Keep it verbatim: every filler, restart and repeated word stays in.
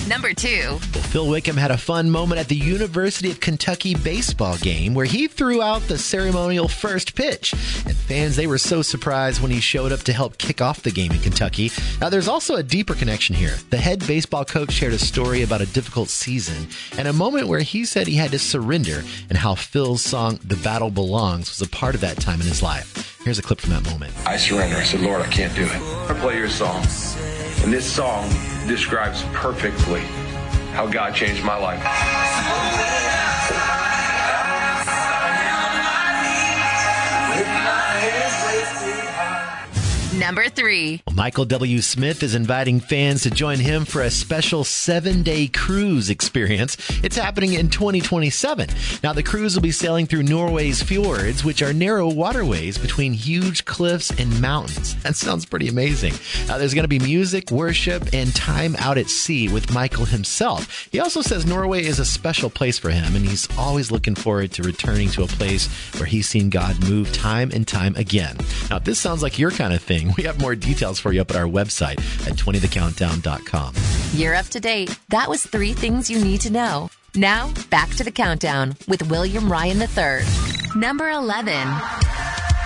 Number two. Phil Wickham had a fun moment at the University of Kentucky baseball game where he threw out the ceremonial first pitch. And fans, they were so surprised when he showed up to help kick off the game in Kentucky. Now, there's also a deeper connection here. The head baseball coach shared a story about a difficult season and a moment where he said he had to surrender and how Phil's song, The Battle Belongs, was a part of that time in his life. Here's a clip from that moment. I surrender. I said, Lord, I can't do it. I play your song. And this song describes perfectly how God changed my life. Number three. Michael W. Smith is inviting fans to join him for a special seven-day cruise experience. It's happening in twenty twenty-seven. Now, the cruise will be sailing through Norway's fjords, which are narrow waterways between huge cliffs and mountains. That sounds pretty amazing. Now, there's going to be music, worship, and time out at sea with Michael himself. He also says Norway is a special place for him, and he's always looking forward to returning to a place where he's seen God move time and time again. Now, if this sounds like your kind of thing, we have more details for you up at our website at twenty the countdown dot com. You're up to date. That was three things you need to know. Now, back to the countdown with William Ryan the third. Number eleven.